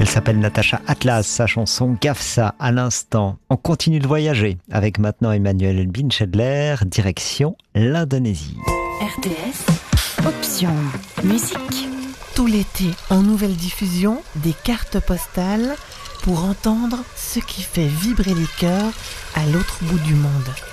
Elle s'appelle Natacha Atlas, sa chanson Gafsa à l'instant. On continue de voyager avec maintenant Emmanuel Binchedler, direction l'Indonésie. RTS, option musique. Tout l'été, en nouvelle diffusion, des cartes postales pour entendre ce qui fait vibrer les cœurs à l'autre bout du monde.